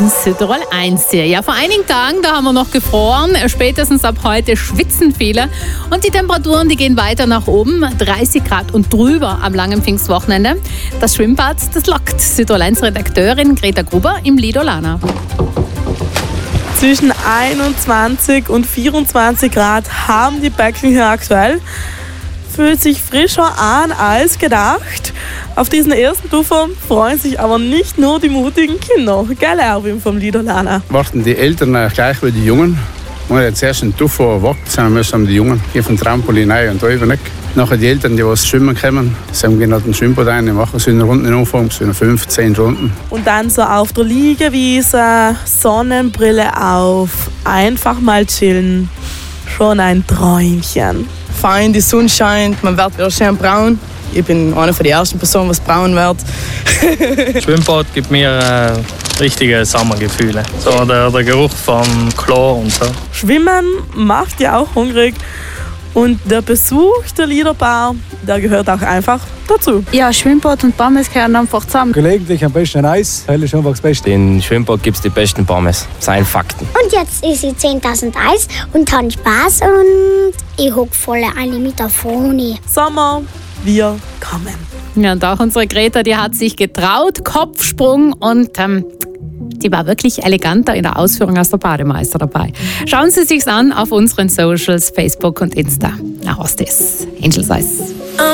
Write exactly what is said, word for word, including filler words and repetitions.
Südtirol eins hier. Ja, vor einigen Tagen, da haben wir noch gefroren. Spätestens ab heute schwitzen viele. Und die Temperaturen, die gehen weiter nach oben. dreißig Grad und drüber am langen Pfingstwochenende. Das Schwimmbad, das lockt. Südtirol eins Redakteurin Greta Gruber im Lido Lana. Zwischen einundzwanzig und vierundzwanzig Grad haben die Becken hier aktuell. Fühlt sich frischer an als gedacht. Auf diesen ersten Tuffer freuen sich aber nicht nur die mutigen Kinder. Gell, Erwin vom Lido Lana? Warten die Eltern gleich wie die Jungen. Wenn jetzt erst ein Tuffer wagt, sind müssen die Jungen gehen vom Trampolin rein und da über nicht. Nachher die Eltern, die was schwimmen kommen, sie gehen auf den Schwimmbad rein, machen so eine Runde in Umfang, so eine fünf, zehn Runden. Und dann so auf der Liegewiese, Sonnenbrille auf, einfach mal chillen. Schon ein Träumchen. Fein, die Sonne scheint, man wird wieder schön braun. Ich bin eine von den ersten Personen, die braun wird. Schwimmbad gibt mir äh, richtige Sommergefühle. So der, der Geruch vom Chlor und so. Schwimmen macht ja auch hungrig. Und der Besuch der Liederbar, der gehört auch einfach dazu. Ja, Schwimmbad und Pommes gehören einfach zusammen. Gelegentlich am besten Eis, hell ist einfach das Beste. In Schwimmbad gibt es die besten Pommes. Das sind Fakten. Und jetzt ist ich zehntausend Eis und habe Spaß und ich hocke voll alle mit der Froni. Sommer, wir kommen. Ja, und auch unsere Greta, die hat sich getraut, Kopfsprung und ähm, die war wirklich eleganter in der Ausführung als der Bademeister dabei. Schauen Sie sich's an auf unseren Socials, Facebook und Insta. Na, was ist das? Angels Eyes.